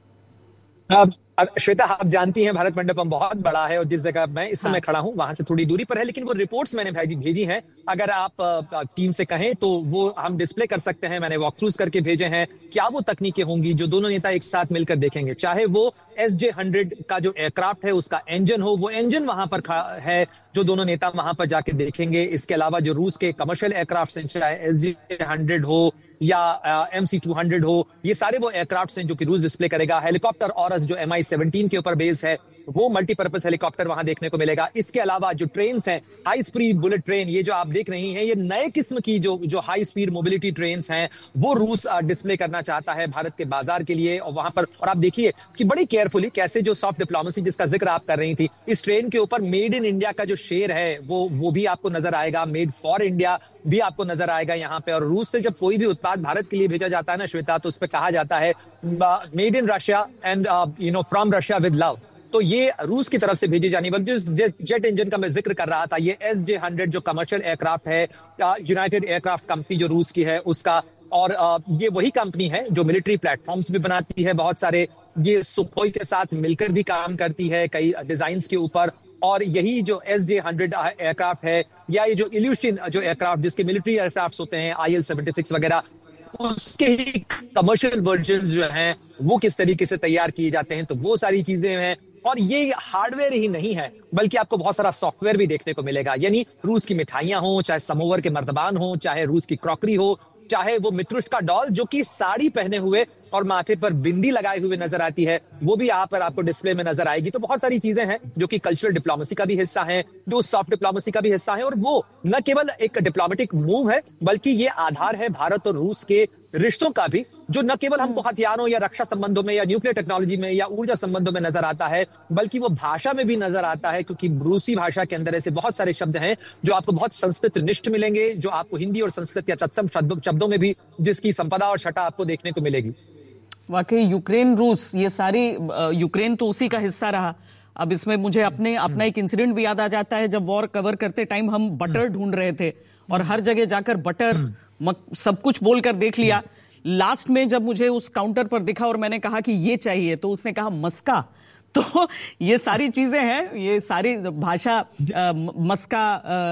अब श्वेता, आप जानती हैं भारत मंडपम बहुत बड़ा है और जिस जगह मैं इस समय हाँ। खड़ा हूं वहां से थोड़ी दूरी पर है, लेकिन वो रिपोर्ट्स मैंने भेजी भेजी हैं। अगर आप टीम से कहें तो वो हम डिस्प्ले कर सकते हैं। मैंने वॉक थ्रूज करके भेजे हैं। क्या वो तकनीकें होंगी जो दोनों नेता एक साथ मिलकर देखेंगे, चाहे वो एस जे हंड्रेड का जो एयरक्राफ्ट है उसका इंजन हो, वो इंजन वहां पर है जो दोनों नेता वहां पर जाके देखेंगे। इसके अलावा जो रूस के कमर्शियल एयरक्राफ्ट हैं, चाहे एस जे हंड्रेड हो या एम सी टू हंड्रेड हो, ये सारे वो एयरक्राफ्ट हैं जो कि रूस डिस्प्ले करेगा। हेलीकॉप्टर ऑरस जो एम आई सेवनटीन के ऊपर बेस है, वो मल्टीपर्पज हेलीकॉप्टर वहां देखने को मिलेगा। इसके अलावा जो ट्रेन्स हैं, हाई स्पीड बुलेट ट्रेन, ये जो आप देख रही हैं, ये नए किस्म की जो जो हाई स्पीड मोबिलिटी ट्रेन्स हैं, वो रूस डिस्प्ले करना चाहता है भारत के बाजार के लिए। और वहां पर और आप देखिए कि बड़ी केयरफुली कैसे जो सॉफ्ट डिप्लोमेसी जिसका जिक्र आप कर रही थी, इस ट्रेन के ऊपर मेड इन इंडिया का जो शेर है वो वो भी आपको नजर आएगा, मेड फॉर इंडिया भी आपको नजर आएगा यहाँ पे। और रूस से जब कोई भी उत्पाद भारत के लिए भेजा जाता है ना श्वेता, तो उस पर कहा जाता है made in Russia and you know from Russia with love. तो ये रूस की तरफ से भेजी जाने वाली जो जेट इंजन का मैं जिक्र कर रहा था, ये एस जे हंड्रेड जो कमर्शियल एयरक्राफ्ट है, यूनाइटेड एयरक्राफ्ट कंपनी जो रूस की है उसका, और ये वही कंपनी है जो मिलिट्री प्लेटफॉर्म्स भी बनाती है बहुत सारे। ये सुखोई के साथ मिलकर भी काम करती है कई डिजाइन के ऊपर। और यही जो एस जे हंड्रेड एयरक्राफ्ट है, या ये जो इल्यूशन जो एयरक्राफ्ट जिसके मिलिट्री एयरक्राफ्ट होते हैं, आई एल सेवेंटी सिक्स वगैरह, उसके ही कमर्शियल वर्जन जो हैं वो किस तरीके से तैयार किए जाते हैं, तो वो सारी चीजें हैं। और ये हार्डवेयर ही नहीं है, बल्कि आपको बहुत सारा सॉफ्टवेयर भी देखने को मिलेगा। यानी रूस की मिठाइयां हो, चाहे समोवर के मर्तबान हो, चाहे रूस की क्रॉकरी हो, चाहे वो मित्रुष्का डॉल जो कि साड़ी पहने हुए और माथे पर बिंदी लगाए हुए नजर आती है, वो भी यहाँ पर आपको डिस्प्ले में नजर आएगी। तो बहुत सारी चीजें हैं जो कि कल्चरल डिप्लोमेसी का भी हिस्सा है, जो सॉफ्ट डिप्लोमेसी का भी हिस्सा है। और वो न केवल एक डिप्लोमेटिक मूव है, बल्कि ये आधार है भारत और रूस के रिश्तों का भी, जो न केवल हमको हथियारों या रक्षा संबंधों में या न्यूक्लियर टेक्नोलॉजी में या ऊर्जा संबंधों में नजर आता है, बल्कि वो भाषा में भी नजर आता है। क्योंकि रूसी भाषा के अंदर ऐसे बहुत सारे शब्द हैं जो आपको बहुत संस्कृत निष्ठ मिलेंगे, जो आपको हिंदी और संस्कृत या तत्सम शब्दों में भी जिसकी संपदा और छटा आपको देखने को मिलेगी। वाकई यूक्रेन रूस, ये सारी, यूक्रेन तो उसी का हिस्सा रहा। अब इसमें मुझे अपने अपना एक इंसिडेंट भी याद आ जाता है, जब वॉर कवर करते टाइम हम बटर ढूंढ रहे थे और हर जगह जाकर बटर सब कुछ बोलकर देख लिया। लास्ट में जब मुझे उस काउंटर पर दिखा और मैंने कहा कि ये चाहिए, तो उसने कहा मस्का। तो ये सारी चीजें हैं, ये सारी भाषा, मस्का,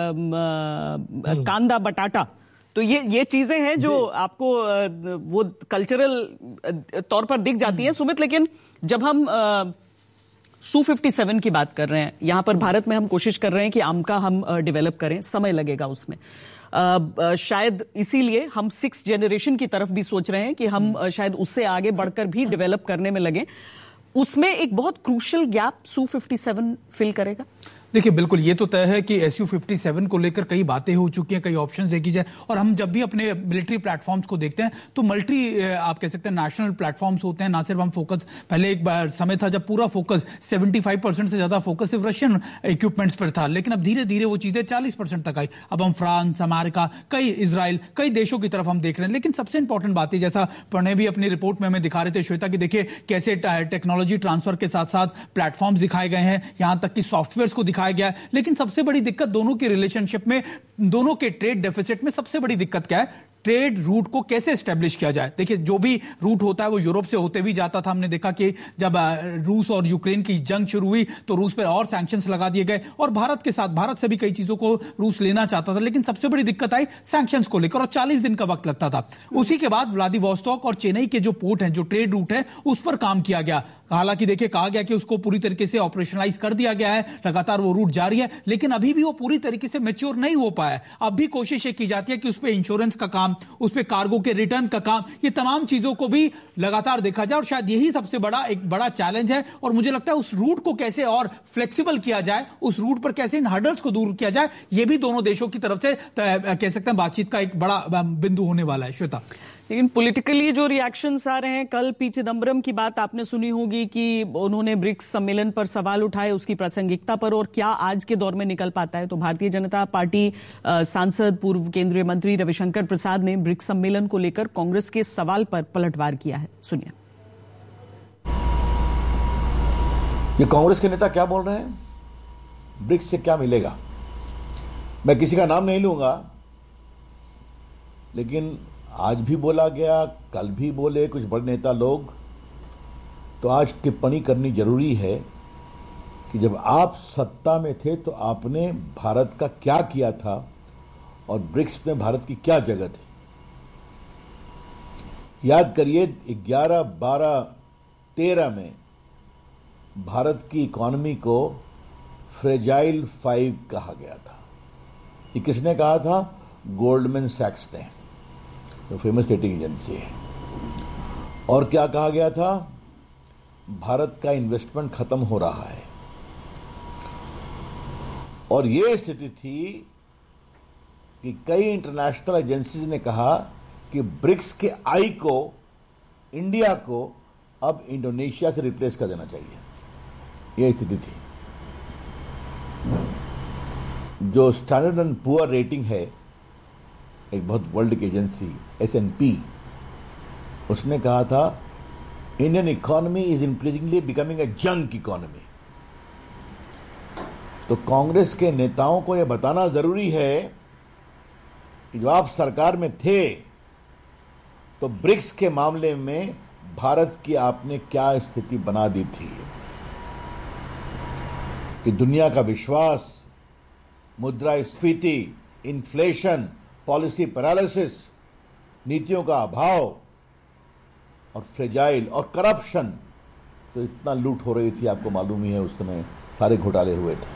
कांदा, बटाटा, तो ये ये चीजें हैं जो आपको वो कल्चरल तौर पर दिख जाती हैं। सुमित, लेकिन जब हम सू फिफ्टी सेवन की बात कर रहे हैं, यहां पर भारत में हम कोशिश कर रहे हैं कि आमका हम डेवलप करें, समय लगेगा उसमें। आ, शायद इसीलिए हम सिक्स जनरेशन की तरफ भी सोच रहे हैं कि हम शायद उससे आगे बढ़कर भी डेवलप करने में लगे। उसमें एक बहुत क्रूशियल गैप सू फिफ्टी सेवन फिल करेगा। देखिए, बिल्कुल ये तो तय है कि एस यू फिफ्टी सेवन को लेकर कई बातें हो चुकी हैं, कई ऑप्शंस देखी जाए। और हम जब भी अपने मिलिट्री प्लेटफॉर्म्स को देखते हैं तो मल्टी, आप कह सकते हैं, नेशनल प्लेटफॉर्म्स होते हैं। ना सिर्फ हम फोकस, पहले एक बार समय था जब पूरा फोकस पचहत्तर परसेंट से ज्यादा फोकस सिर्फ रशियन इक्विपमेंट्स पर था, लेकिन अब धीरे धीरे वो चीजें चालीस परसेंट तक आई। अब हम फ्रांस, अमेरिका, कई इजराइल, कई देशों की तरफ हम देख रहे हैं। लेकिन सबसे इंपॉर्टेंट बात है, जैसा प्रणय भी अपनी रिपोर्ट में हमें दिखा रहे थे श्वेता, कि देखिए कैसे टेक्नोलॉजी ट्रांसफर के साथ साथ प्लेटफॉर्म्स दिखाए गए हैं, यहां तक कि सॉफ्टवेयर को दिखाया गया है। लेकिन सबसे बड़ी दिक्कत दोनों की रिलेशनशिप में, दोनों के ट्रेड डेफिसिट में सबसे बड़ी दिक्कत क्या है? ट्रेड रूट को कैसे एस्टेब्लिश किया जाए। देखिए, जो भी रूट होता है वो यूरोप से होते हुए जाता था। हमने देखा कि जब रूस और यूक्रेन की जंग शुरू हुई तो रूस पर और सैंक्शंस लगा दिए गए, और भारत के साथ, भारत से भी कई चीजों को रूस लेना चाहता था। लेकिन सबसे बड़ी दिक्कत आई सैंक्शंस को लेकर, और चालीस दिन का वक्त लगता था। उसी के बाद व्लादिवोस्टॉक और चेन्नई के जो पोर्ट हैं, जो ट्रेड रूट है, उस पर काम किया गया। हालांकि देखिए, कहा गया कि उसको पूरी तरीके से ऑपरेशनलाइज कर दिया गया है, लगातार वो रूट जारी है, लेकिन अभी भी वो पूरी तरीके से मैच्योर नहीं हो पाया। अब भी कोशिश ये की जाती है कि उस पर इंश्योरेंस का काम, उस पर कार्गो के रिटर्न का काम, ये तमाम चीजों को भी लगातार देखा जाए। और शायद यही सबसे बड़ा एक बड़ा चैलेंज है। और मुझे लगता है उस रूट को कैसे और फ्लेक्सिबल किया जाए, उस रूट पर कैसे इन हर्डल्स को दूर किया जाए, ये भी दोनों देशों की तरफ से कह सकते हैं बातचीत का एक बड़ा बिंदु होने वाला है। श्वेता, लेकिन पॉलिटिकली जो रिएक्शंस आ रहे हैं, कल पी चिदम्बरम की बात आपने सुनी होगी कि उन्होंने ब्रिक्स सम्मेलन पर सवाल उठाए उसकी प्रासंगिकता पर, और क्या आज के दौर में निकल पाता है। तो भारतीय जनता पार्टी सांसद पूर्व केंद्रीय मंत्री रविशंकर प्रसाद ने ब्रिक्स सम्मेलन को लेकर कांग्रेस के सवाल पर पलटवार किया है। सुनिए। ये कांग्रेस के नेता क्या बोल रहे हैं, ब्रिक्स से क्या मिलेगा। मैं किसी का नाम नहीं लूंगा, लेकिन आज भी बोला गया, कल भी बोले कुछ बड़े नेता लोग, तो आज टिप्पणी करनी जरूरी है कि जब आप सत्ता में थे तो आपने भारत का क्या किया था और ब्रिक्स में भारत की क्या जगह थी। याद करिए, ग्यारह, बारह, तेरह में भारत की इकोनॉमी को फ्रेजाइल फाइव कहा गया था। ये किसने कहा था? गोल्डमैन सैक्स ने, जो फेमस रेटिंग एजेंसी है। और क्या कहा गया था? भारत का इन्वेस्टमेंट खत्म हो रहा है। और यह स्थिति थी कि कई इंटरनेशनल एजेंसीज ने कहा कि ब्रिक्स के आई को, इंडिया को अब इंडोनेशिया से रिप्लेस कर देना चाहिए। यह स्थिति थी। जो स्टैंडर्ड एंड पुअर रेटिंग है, एक बहुत वर्ल्ड की एजेंसी एस एंड पी, उसने कहा था Indian economy is increasingly becoming a junk economy. तो कांग्रेस के नेताओं को यह बताना जरूरी है कि जब आप सरकार में थे तो ब्रिक्स के मामले में भारत की आपने क्या स्थिति बना दी थी कि दुनिया का विश्वास, मुद्रास्फीति, इन्फ्लेशन, पॉलिसी पैरालिसिस, नीतियों का अभाव और फ्रेजाइल और करप्शन, तो इतना लूट हो रही थी, आपको मालूम ही है, उस समय सारे घोटाले हुए थे।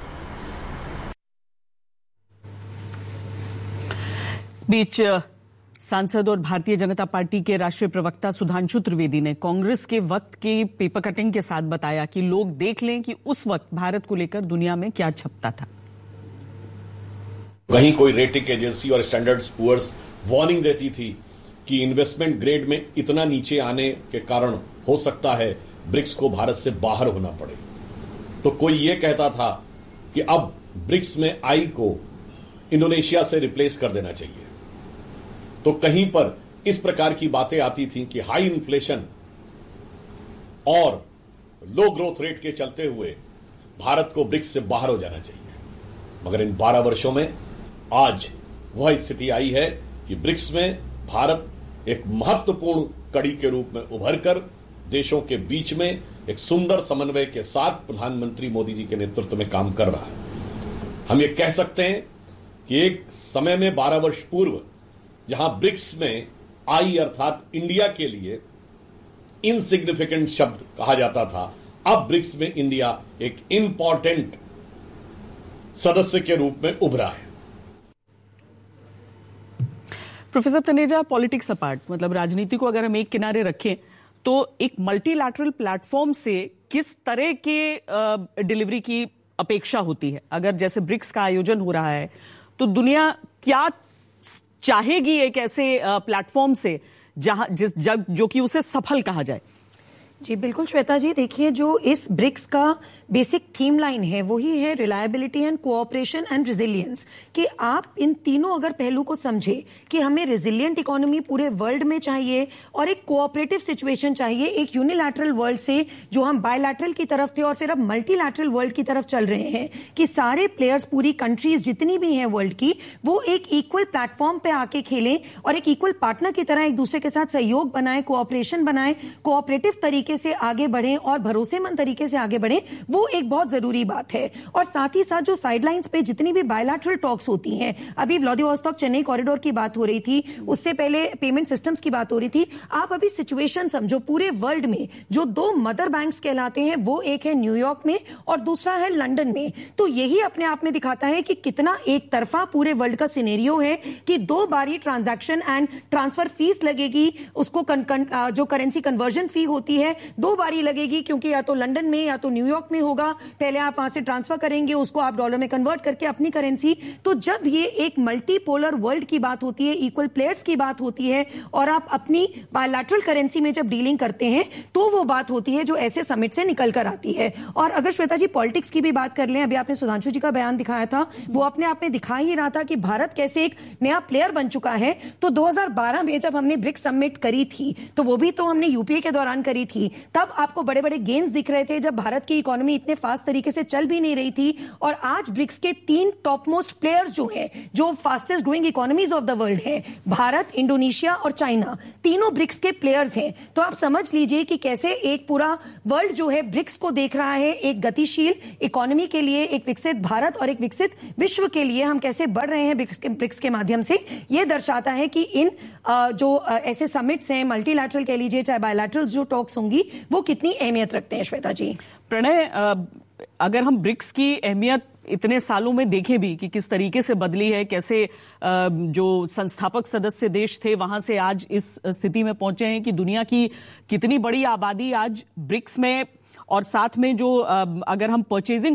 इस बीच सांसद और भारतीय जनता पार्टी के राष्ट्रीय प्रवक्ता सुधांशु त्रिवेदी ने कांग्रेस के वक्त की पेपर कटिंग के साथ बताया कि लोग देख लें कि उस वक्त भारत को लेकर दुनिया में क्या छपता था। कहीं कोई रेटिंग एजेंसी और स्टैंडर्ड्स पुअर्स वार्निंग देती थी कि इन्वेस्टमेंट ग्रेड में इतना नीचे आने के कारण हो सकता है ब्रिक्स को भारत से बाहर होना पड़े। तो कोई ये कहता था कि अब ब्रिक्स में आई को इंडोनेशिया से रिप्लेस कर देना चाहिए। तो कहीं पर इस प्रकार की बातें आती थी कि हाई इन्फ्लेशन और लो ग्रोथ रेट के चलते हुए भारत को ब्रिक्स से बाहर हो जाना चाहिए। मगर इन बारह वर्षों में आज वह स्थिति आई है कि ब्रिक्स में भारत एक महत्वपूर्ण कड़ी के रूप में उभरकर देशों के बीच में एक सुंदर समन्वय के साथ प्रधानमंत्री मोदी जी के नेतृत्व में काम कर रहा है। हम ये कह सकते हैं कि एक समय में बारह वर्ष पूर्व जहां ब्रिक्स में आई अर्थात इंडिया के लिए इनसिग्निफिकेंट शब्द कहा जाता था, अब ब्रिक्स में इंडिया एक इंपॉर्टेंट सदस्य के रूप में उभरा है। प्रोफेसर तनेजा, पॉलिटिक्स अपार्ट, मतलब राजनीति को अगर हम एक किनारे रखें तो एक मल्टीलैटरल प्लेटफॉर्म से किस तरह के डिलीवरी की अपेक्षा होती है? अगर जैसे ब्रिक्स का आयोजन हो रहा है तो दुनिया क्या चाहेगी एक ऐसे प्लेटफॉर्म से जहां जिस जग जो कि उसे सफल कहा जाए? जी बिल्कुल श्वेता जी, देखिए जो इस ब्रिक्स का बेसिक थीम लाइन है वही है reliability and cooperation and resilience, कि आप इन तीनों अगर पहलू को समझे कि हमें रेजिलियंट इकोनॉमी पूरे वर्ल्ड में चाहिए और एक कोऑपरेटिव सिचुएशन चाहिए, एक यूनिलैटरल वर्ल्ड से जो हम बायलैटरल की तरफ थे और फिर अब मल्टीलैटरल वर्ल्ड की तरफ चल रहे हैं कि सारे प्लेयर्स, पूरी कंट्रीज जितनी भी हैं वर्ल्ड की, वो एक इक्वल प्लेटफॉर्म पे आके खेलें और एक इक्वल पार्टनर की तरह एक दूसरे के साथ सहयोग बनाए, कोऑपरेशन बनाए, कोऑपरेटिव तरीके से आगे बढ़ें और भरोसेमंद तरीके से आगे बढ़ें, वो एक बहुत जरूरी बात है। और साथ ही साथ जो साइडलाइंस पे जितनी भी बायलैटरल टॉक्स होती हैं, अभी व्लादिवोस्टॉक चेन्नई कॉरिडोर की बात हो रही थी, उससे पहले पेमेंट सिस्टम्स की बात हो रही थी, आप अभी सिचुएशन समझो पूरे वर्ल्ड में जो दो मदर बैंक्स कहलाते हैं वो एक है न्यूयॉर्क में और दूसरा है लंदन में। तो यही अपने आप में दिखाता है कि कितना एक तरफा पूरे वर्ल्ड का सिनेरियो है कि दो बारी ट्रांजैक्शन एंड ट्रांसफर फीस लगेगी, उसको कन, कन, जो करेंसी कन्वर्जन फी होती है दो बारी लगेगी, क्योंकि या तो लंदन में या तो न्यूयॉर्क में होगा, पहले आप वहां से ट्रांसफर करेंगे, उसको आप डॉलर में कन्वर्ट करके अपनी करेंसी। तो जब ये एक मल्टीपोलर वर्ल्ड की बात होती है, इक्वल प्लेयर्स की बात होती है, और आप अपनी बायलैटरल करेंसी में जब डीलिंग करते हैं, तो वो बात होती है जो ऐसे समिट से निकल कर आती है। और अगर श्वेता जी पॉलिटिक्स की भी बात कर लें, अभी आपने सुधांशु जी का बयान दिखाया था, वो अपने आप में दिखा ही रहा था कि भारत कैसे एक नया प्लेयर बन चुका है। तो दो हज़ार बारह में जब हमने ब्रिक्स समिट करी थी, तो वो भी तो हमने यूपीए के दौरान करी थी, तब आपको बड़े बड़े गेन्स दिख रहे थे, जब भारत की इकोनॉमी इतने फास्ट तरीके से चल भी नहीं रही थी। और आज ब्रिक्स के तीन टॉप मोस्ट प्लेयर्स जो हैं, जो fastest growing economies of the world हैं, भारत, इंडोनेशिया और चाइना, तीनों ब्रिक्स के प्लेयर्स हैं। तो आप समझ लीजिए कि कैसे एक पूरा वर्ल्ड जो है ब्रिक्स को देख रहा है एक गतिशील इकोनॉमी के लिए, एक विकसित भारत और एक विकसित विश्व के लिए हम कैसे बढ़ रहे हैं ब्रिक्स के, ब्रिक्स के माध्यम से। यह दर्शाता है कि इन जो ऐसे समिट्स हैं, मल्टीलैटरल कह लीजिए चाहे बायलैटरल जो टॉक्स होंगी, वो कितनी अहमियत रखते हैं। श्वेता जी, प्रणय, अगर हम ब्रिक्स की अहमियत इतने सालों में देखें भी कि किस तरीके से बदली है, कैसे जो संस्थापक सदस्य देश थे वहां से आज इस स्थिति में पहुंचे हैं कि दुनिया की कितनी बड़ी आबादी आज ब्रिक्स में, और साथ में जो अगर हम परचेजिंग